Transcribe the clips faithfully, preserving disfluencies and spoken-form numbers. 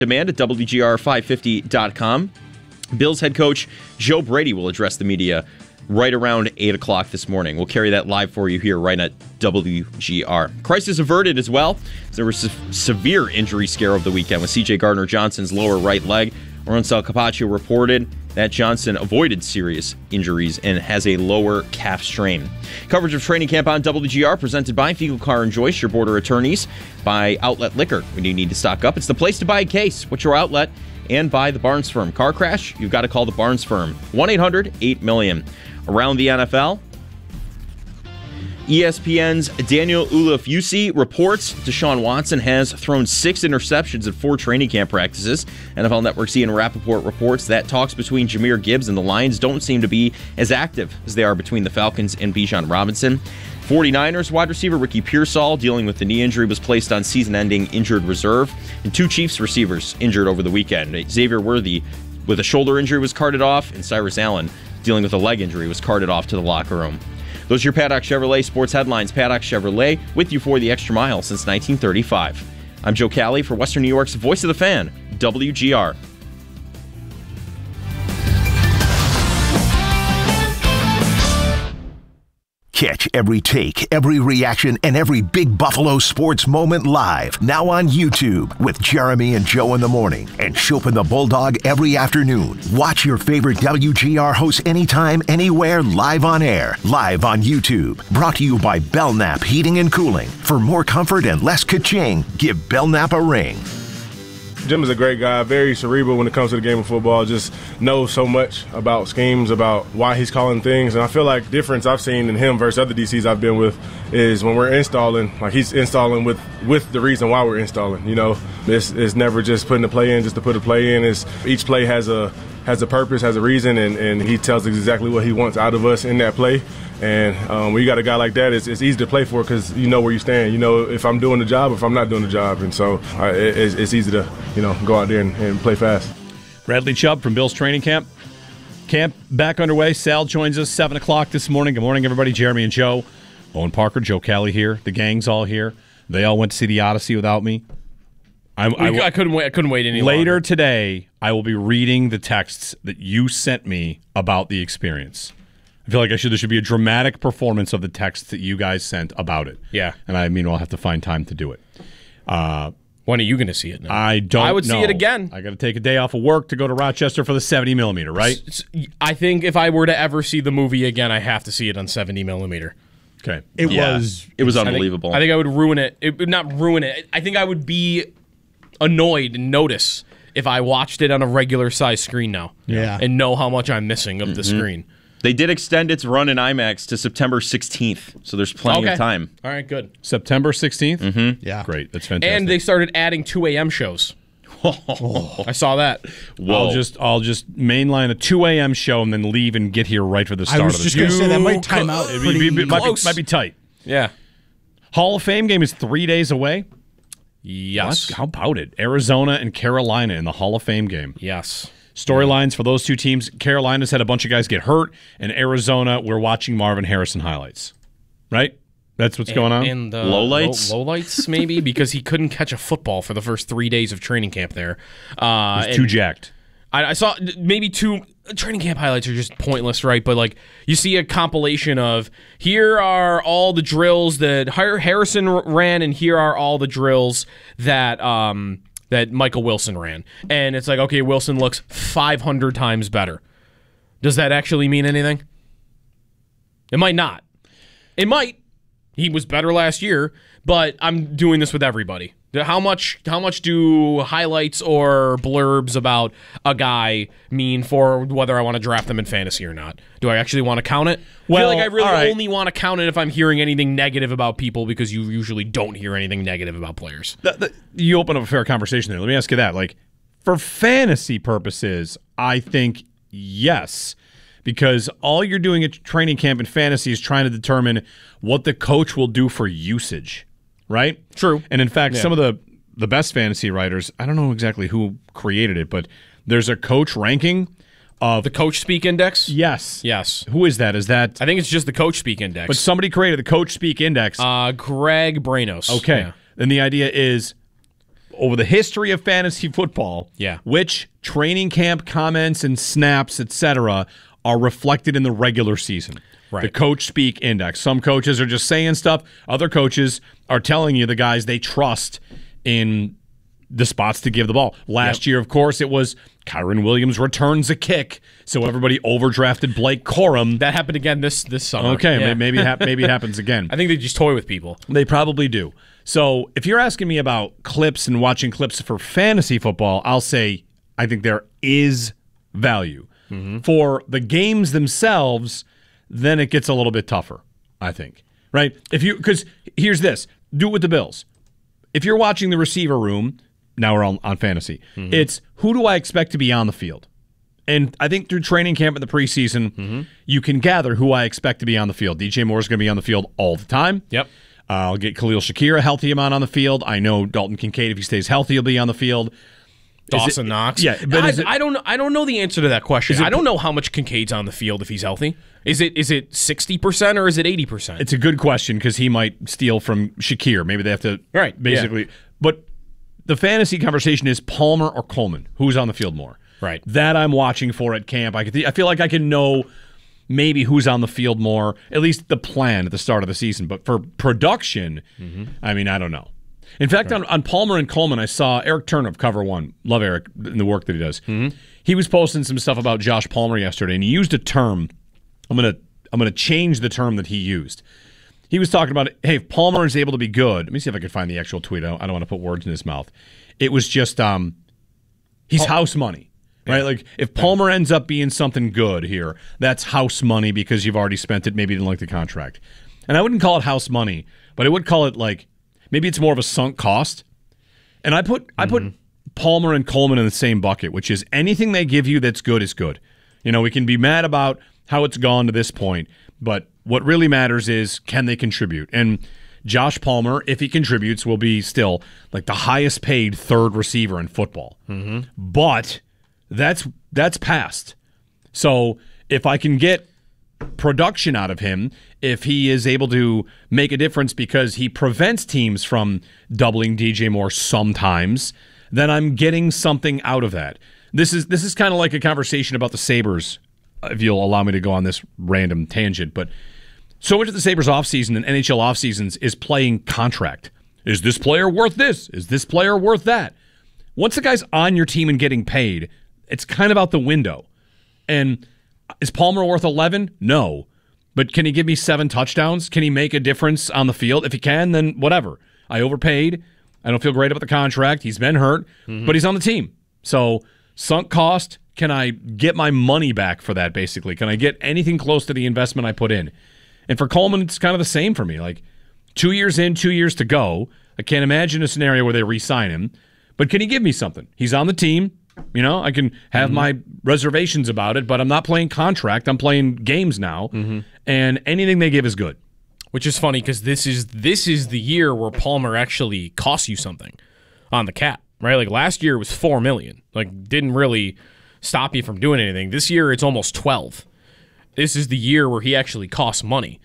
Demand at W G R five fifty dot com. Bills head coach Joe Brady will address the media right around eight o'clock this morning. We'll carry that live for you here right at W G R. Crisis averted as well. There was a severe injury scare over the weekend with C J Gardner-Johnson's lower right leg. Lorenzo Capaccio reported that Johnson avoided serious injuries and has a lower calf strain. Coverage of training camp on W G R presented by Fiegel Car and Joyce, your border attorneys, by Outlet Liquor. When you need to stock up, it's the place to buy a case. What's your outlet? And by the Barnes Firm. Car crash? You've got to call the Barnes Firm. one eight hundred eight million. Around the N F L, E S P N's Daniel Ulufeusi reports Deshaun Watson has thrown six interceptions at four training camp practices. N F L Network's Ian Rappaport reports that talks between Jahmyr Gibbs and the Lions don't seem to be as active as they are between the Falcons and Bijan Robinson. forty-niners wide receiver Ricky Pearsall, dealing with the knee injury, was placed on season-ending injured reserve. And two Chiefs receivers injured over the weekend. Xavier Worthy with a shoulder injury was carted off, and Cyrus Allen, dealing with a leg injury, was carted off to the locker room. Those are your Paddock Chevrolet sports headlines. Paddock Chevrolet, with you for the extra mile since nineteen thirty-five. I'm Joe Cali for Western New York's Voice of the Fan, W G R. Catch every take, every reaction, and every big Buffalo sports moment live. Now on YouTube with Jeremy and Joe in the morning and Chopin the Bulldog every afternoon. Watch your favorite W G R hosts anytime, anywhere, live on air. Live on YouTube. Brought to you by Belknap Heating and Cooling. For more comfort and less ka-ching, give Belknap a ring. Jim is a great guy, very cerebral when it comes to the game of football, just knows so much about schemes, about why he's calling things. And I feel like the difference I've seen in him versus other D Cs I've been with is when we're installing, like he's installing with, with the reason why we're installing. You know, it's, it's never just putting a play in just to put a play in. It's, each play has a has a purpose, has a reason, and, and he tells us exactly what he wants out of us in that play. And um, when you got a guy like that, it's, it's easy to play for because you know where you stand. You know if I'm doing the job or if I'm not doing the job. And so uh, it, it's, it's easy to, you know, go out there and, and play fast. Bradley Chubb from Bills training camp. Camp back underway. Sal joins us seven o'clock this morning. Good morning, everybody. Jeremy and Joe. Owen Parker, Joe Cali here. The gang's all here. They all went to see the Odyssey without me. I, I, I couldn't wait. I couldn't wait any later longer. today, I will be reading the texts that you sent me about the experience. I feel like I should. There should be a dramatic performance of the texts that you guys sent about it. Yeah, and I mean, I'll have to find time to do it. Uh, when are you going to see it now? I don't. I would know. see it again. I got to take a day off of work to go to Rochester for the seventy millimeter. Right. I think if I were to ever see the movie again, I have to see it on seventy millimeter. Okay. It yeah, was. It was unbelievable. I think, I think I would ruin it. It would not ruin it. I think I would be annoyed and notice if I watched it on a regular size screen now. Yeah. And know how much I'm missing of mm-hmm. the screen. They did extend its run in IMAX to September sixteenth, so there's plenty okay. of time. All right, good. September sixteenth? Mm-hmm. Yeah. Great. That's fantastic. And they started adding two a.m. shows. Oh. I saw that. Whoa. I'll just I'll just mainline a two a.m. show and then leave and get here right for the start I was of the just show. going to say that might time out. It, be, be, might, be, might be tight. Yeah. Hall of Fame game is three days away. Yes. What? How about it? Arizona and Carolina in the Hall of Fame game. Yes. Storylines for those two teams. Carolina's had a bunch of guys get hurt, and Arizona, we're watching Marvin Harrison highlights. Right? That's what's and, going on? And the lowlights? Low, lowlights, maybe, because he couldn't catch a football for the first three days of training camp there. Uh, He's too jacked. I, I saw maybe two training camp highlights are just pointless, right? But like you see a compilation of here are all the drills that Harrison ran, and here are all the drills that um, that Michael Wilson ran, and it's like, okay, Wilson looks five hundred times better. Does that actually mean anything? It might not. It might. He was better last year, but I'm doing this with everybody. How much how much do highlights or blurbs about a guy mean for whether I want to draft them in fantasy or not? Do I actually want to count it? Well, I feel like I really right. only want to count it if I'm hearing anything negative about people, because you usually don't hear anything negative about players. The, the, you open up a fair conversation there. Let me ask you that. Like, for fantasy purposes, I think yes. Because all you're doing at training camp in fantasy is trying to determine what the coach will do for usage, right? True. And in fact, yeah. some of the, the best fantasy writers, I don't know exactly who created it, but there's a coach ranking of... The Coach Speak Index? Yes. Yes. Who is that? Is that... I think it's just the Coach Speak Index. But somebody created the Coach Speak Index. Uh, Greg Branos. Okay. Yeah. And the idea is over the history of fantasy football, Yeah. which training camp comments and snaps, et cetera, are reflected in the regular season. Right. The coach speak index. Some coaches are just saying stuff. Other coaches are telling you the guys they trust in the spots to give the ball. Last Yep. year, of course, it was Kyron Williams returns a kick, so everybody overdrafted Blake Corum. That happened again this this summer. Okay, Yeah. maybe it hap- maybe it happens again. I think they just toy with people. They probably do. So if you're asking me about clips and watching clips for fantasy football, I'll say I think there is value. Mm-hmm. For the games themselves, then it gets a little bit tougher, I think. Right? If you because here's this. Do it with the Bills. If you're watching the receiver room, now we're on, on fantasy, mm-hmm. it's who do I expect to be on the field? And I think through training camp in the preseason, mm-hmm. you can gather who I expect to be on the field. D J Moore is going to be on the field all the time. Yep. Uh, I'll get Khalil Shakir a healthy amount on the field. I know Dalton Kincaid, if he stays healthy, will be on the field. Dawson it, Knox. Yeah, but I, is it, I don't. I don't know the answer to that question. it, I don't know how much Kincaid's on the field if he's healthy. Is it is it sixty percent or is it eighty percent? It's a good question because he might steal from Shakir. Maybe they have to right basically. Yeah. But the fantasy conversation is Palmer or Coleman. Who's on the field more? Right. That I'm watching for at camp. I could. I feel like I can know maybe who's on the field more. At least the plan at the start of the season. But for production, mm-hmm. I mean, I don't know. In fact, right. on, on Palmer and Coleman, I saw Eric Turner of Cover One. Love Eric and the work that he does. Mm-hmm. He was posting some stuff about Josh Palmer yesterday, and he used a term. I'm gonna I'm gonna change the term that he used. He was talking about, hey, if Palmer is able to be good. Let me see if I can find the actual tweet. I don't, I don't want to put words in his mouth. It was just um, he's Pal- house money, right? Yeah. Like if Palmer yeah. ends up being something good here, that's house money because you've already spent it. Maybe you didn't like the contract, and I wouldn't call it house money, but I would call it like. Maybe it's more of a sunk cost. And I put mm-hmm. I put Palmer and Coleman in the same bucket, which is anything they give you that's good is good. You know, we can be mad about how it's gone to this point, but what really matters is can they contribute? And Josh Palmer, if he contributes, will be still like the highest paid third receiver in football. Mm-hmm. But that's that's past. So if I can get production out of him, if he is able to make a difference because he prevents teams from doubling D J Moore sometimes, then I'm getting something out of that. This is this is kind of like a conversation about the Sabres, if you'll allow me to go on this random tangent, but so much of the Sabres offseason and N H L offseasons is playing contract. Is this player worth this? Is this player worth that? Once the guy's on your team and getting paid, it's kind of out the window. And is Palmer worth eleven? No. But can he give me seven touchdowns? Can he make a difference on the field? If he can, then whatever. I overpaid. I don't feel great about the contract. He's been hurt, mm-hmm. but he's on the team. So sunk cost, can I get my money back for that, basically? Can I get anything close to the investment I put in? And for Coleman, it's kind of the same for me. Like two years in, two years to go. I can't imagine a scenario where they re-sign him. But can he give me something? He's on the team. You know, I can have mm-hmm. my reservations about it, but I'm not playing contract. I'm playing games now, mm-hmm. and anything they give is good. Which is funny because this is this is the year where Palmer actually costs you something on the cap, right? Like last year it was four million, like didn't really stop you from doing anything. This year it's almost twelve. This is the year where he actually costs money.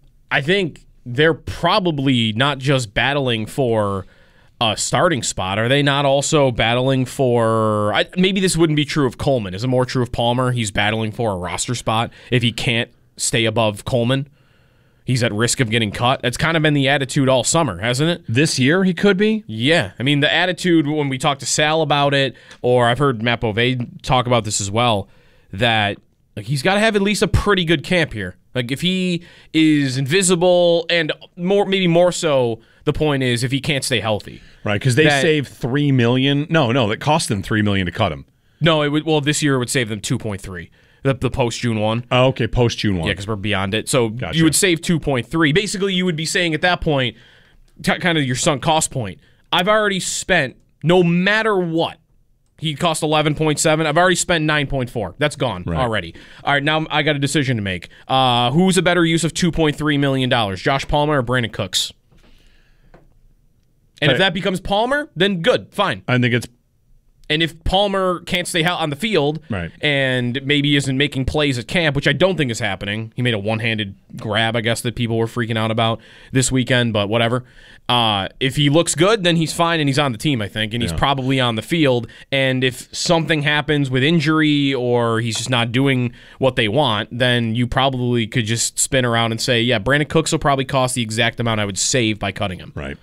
I think they're probably not just battling for a starting spot. Are they not also battling for... I, maybe this wouldn't be true of Coleman. Is it more true of Palmer? He's battling for a roster spot. If he can't stay above Coleman, he's at risk of getting cut. That's kind of been the attitude all summer, hasn't it? This year he could be? Yeah. I mean, the attitude when we talked to Sal about it, or I've heard Matt Bove talk about this as well, that like he's got to have at least a pretty good camp here. Like if he is invisible, and more, maybe more so, the point is if he can't stay healthy. Right, because they that, saved three million dollars. No, no, it cost them three million dollars to cut him. No, it would. Well, this year it would save them two point three. The, the post June one. Oh, okay, post June one. Yeah, because we're beyond it. So gotcha. You would save two point three. Basically, you would be saying at that point, t- kind of your sunk cost point. I've already spent, no matter what, he cost eleven point seven. I've already spent nine point four. That's gone right. already. All right, now I got a decision to make. Uh, who's a better use of two point three million dollars, Josh Palmer or Brandon Cooks? And if that becomes Palmer, then good, fine. I think it's And if Palmer can't stay out on the field right. and maybe isn't making plays at camp, which I don't think is happening. He made a one-handed grab, I guess, that people were freaking out about this weekend, but whatever. Uh, if he looks good, then he's fine and he's on the team, I think, and he's yeah. probably on the field. And if something happens with injury or he's just not doing what they want, then you probably could just spin around and say, yeah, Brandon Cooks will probably cost the exact amount I would save by cutting him. Right.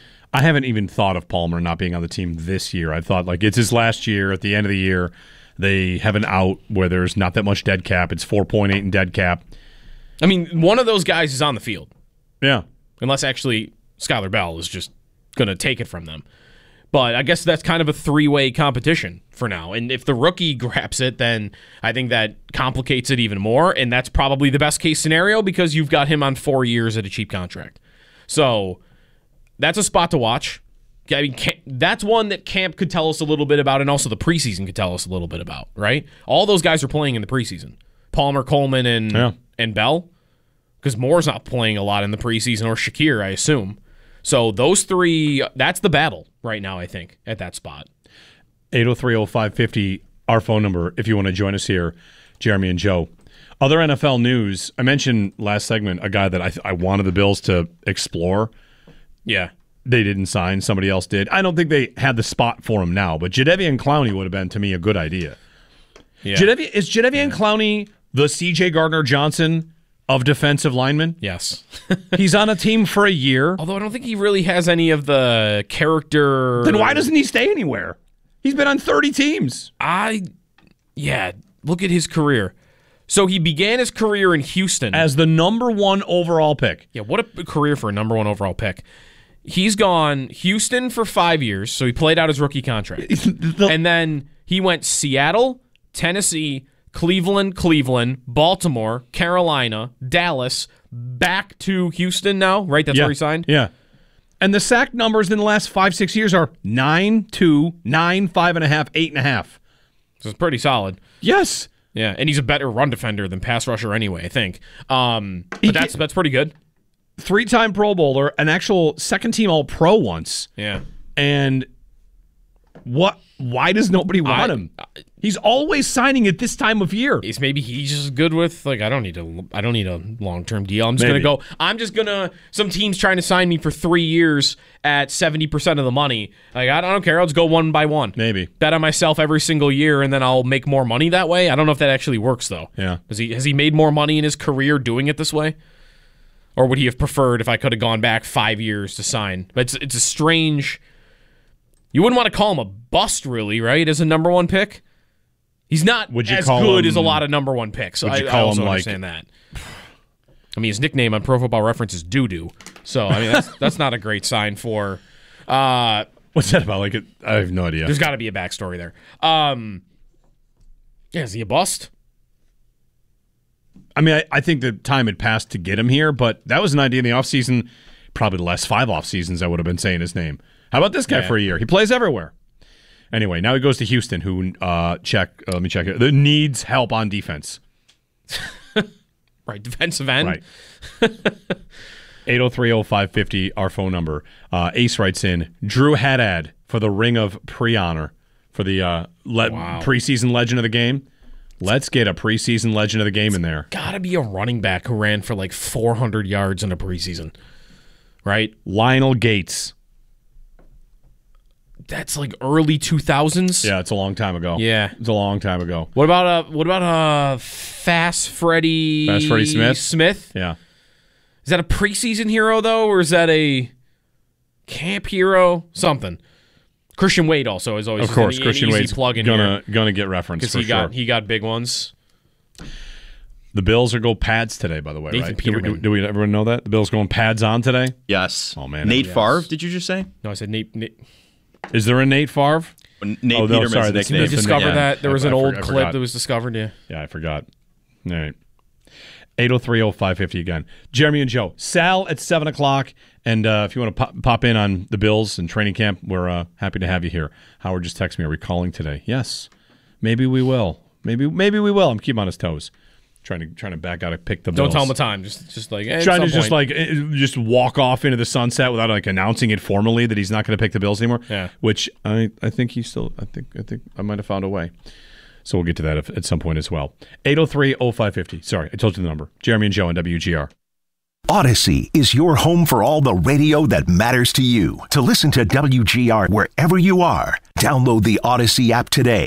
I haven't even thought of Palmer not being on the team this year. I thought, like, it's his last year. At the end of the year, they have an out where there's not that much dead cap. It's four point eight in dead cap. I mean, one of those guys is on the field. Yeah. Unless, actually, Skylar Bell is just going to take it from them. But I guess that's kind of a three-way competition for now. And if the rookie grabs it, then I think that complicates it even more. And that's probably the best-case scenario because you've got him on four years at a cheap contract. So that's a spot to watch. I mean, that's one that camp could tell us a little bit about, and also the preseason could tell us a little bit about, right? All those guys are playing in the preseason. Palmer, Coleman, and yeah. and Bell. Because Moore's not playing a lot in the preseason, or Shakir, I assume. So those three, that's the battle right now, I think, at that spot. eight oh three oh five fifty, our phone number, if you want to join us here, Jeremy and Joe. Other N F L news, I mentioned last segment a guy that I, I wanted the Bills to explore. Yeah. They didn't sign. Somebody else did. I don't think they had the spot for him now, but Jadeveon Clowney would have been, to me, a good idea. Yeah. Jadeveon, is Jadeveon yeah. Clowney the C J Gardner-Johnson of defensive linemen? Yes. He's on a team for a year. Although I don't think he really has any of the character. Then why doesn't he stay anywhere? He's been on thirty teams. I, yeah, look at his career. So he began his career in Houston. As the number one overall pick. Yeah, what a career for a number one overall pick. He's gone Houston for five years, so he played out his rookie contract. the- and then he went Seattle, Tennessee, Cleveland, Cleveland, Baltimore, Carolina, Dallas, back to Houston now, right? That's yeah. where he signed? Yeah. And the sack numbers in the last five, six years are nine, two, nine, five and a half, eight and a half. So it's pretty solid. Yes. Yeah, and he's a better run defender than pass rusher anyway, I think. Um, but that's that's pretty good. Three-time Pro Bowler, an actual second-team All-Pro once. Yeah. And what? Why does nobody want I, him? He's always signing at this time of year. He's maybe he's just good with like I don't need a I don't need a long-term deal. I'm just maybe. gonna go. I'm just gonna. Some team's trying to sign me for three years at seventy percent of the money. Like I don't care. I'll just go one by one. Maybe bet on myself every single year, and then I'll make more money that way. I don't know if that actually works though. Yeah. Has he has he made more money in his career doing it this way? Or would he have preferred if I could have gone back five years to sign? But it's it's a strange. You wouldn't want to call him a bust, really, right? As a number one pick, he's not would you as call good him, as a lot of number one picks. Would you I, call I also him understand like, that. I mean, his nickname on Pro Football Reference is Doo Doo, so I mean that's that's not a great sign for. Uh, What's that about? Like, it, I have no idea. There's got to be a backstory there. Um, yeah, is he a bust? I mean, I, I think the time had passed to get him here, but that was an idea in the offseason. Probably the last five off seasons I would have been saying his name. How about this guy yeah. for a year? He plays everywhere. Anyway, now he goes to Houston, who uh, check. Uh, let me check it. That needs help on defense. Right, defensive end. Right. eight oh three oh five fifty, our phone number. Uh, Ace writes in, Drew Haddad for the Ring of Pre-Honor for the uh, le- wow. preseason legend of the game. Let's get a preseason legend of the game in there. Got to be a running back who ran for like four hundred yards in a preseason, right? Lionel Gates. That's like early two thousands. Yeah, it's a long time ago. Yeah, it's a long time ago. What about uh what about uh Fast Freddy Fast Freddy Smith? Smith? Yeah. Is that a preseason hero though, or is that a camp hero? Something. Christian Wade also is always of course an, Christian an Wade's plug in gonna here. gonna get referenced because for he sure. got he got big ones. The Bills are go pads today, by the way, Nathan right? Peterman. Do we, do we everyone know that the Bills going pads on today? Yes. Oh man, Nate yes. Favre? Did you just say? No, I said Nate. Nate. Is there a Nate Favre? Nate oh, no, Peterman's sorry, the that's- nickname. Did you discover Yeah. that there was I- an I old for- I clip forgot. that was discovered? Yeah. Yeah, I forgot. All right. eight oh three oh five fifty again. Jeremy and Joe. Sal at seven o'clock. And uh, if you want to pop, pop in on the Bills and training camp, we're uh, happy to have you here. Howard just texted me, are we calling today? Yes. Maybe we will. Maybe maybe we will. I'm keeping on his toes. trying to trying to back out and pick the Bills. Don't tell him the time. Just just like eh, trying to at some just point. like eh, just walk off into the sunset without like announcing it formally that he's not going to pick the Bills anymore. Yeah. Which I I think he still I think I think I might have found a way. So we'll get to that if, at some point as well. eight oh three oh five fifty. Sorry, I told you the number. Jeremy and Joe on W G R. Odyssey is your home for all the radio that matters to you. To listen to W G R wherever you are, download the Odyssey app today.